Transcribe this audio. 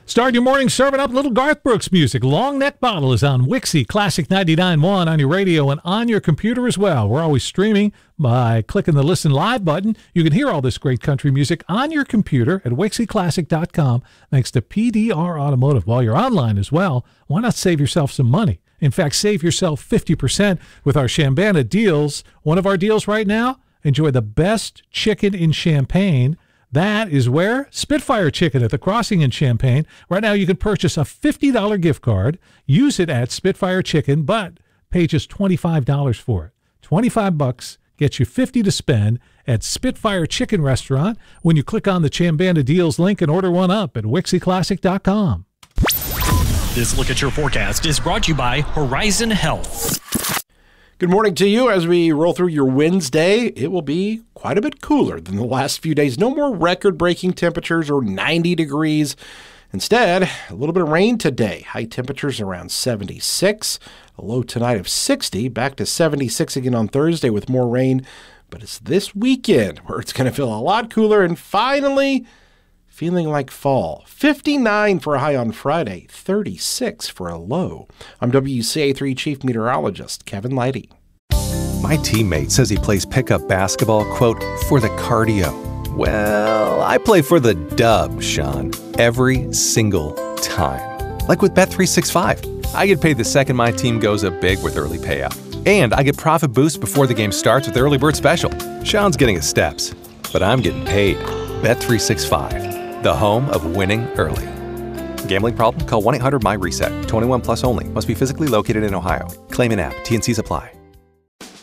Start your morning serving up little Garth Brooks music. Long Neck Bottle is on Wixie Classic 99.1 on your radio and on your computer as well. We're always streaming by clicking the Listen Live button. You can hear all this great country music on your computer at WixieClassic.com thanks to PDR Automotive. While you're online as well, why not save yourself some money? In fact, save yourself 50% with our Chambana deals. One of our deals right now, enjoy the best chicken in Champaign. That is where? Spitfire Chicken at the Crossing in Champaign. Right now you can purchase a $50 gift card, use it at Spitfire Chicken, but pay just $25 for it. $25 gets you $50 to spend at Spitfire Chicken Restaurant when you click on the Chambana Deals link and order one up at WixieClassic.com. This Look at Your Forecast is brought to you by Horizon Health. Good morning to you. As we roll through your Wednesday, it will be quite a bit cooler than the last few days. No more record-breaking temperatures or 90 degrees. Instead, a little bit of rain today. High temperatures around 76. A low tonight of 60. Back to 76 again on Thursday with more rain. But it's this weekend where it's going to feel a lot cooler and finally feeling like fall. 59 for a high on Friday, 36 for a low. I'm WCA3 Chief Meteorologist Kevin Leidy. My teammate says he plays pickup basketball, quote, for the cardio. Well, I play for the dub, Sean, every single time. Like with Bet365. I get paid the second my team goes up big with early payout. And I get profit boost before the game starts with the early bird special. Sean's getting his steps, but I'm getting paid. Bet365, the home of winning early. Gambling problem? Call 1-800-MY-RESET. 21 plus only. Must be physically located in Ohio. Claim in app. T&Cs apply.